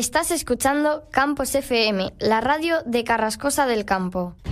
Estás escuchando Campos FM, la radio de Carrascosa del Campo.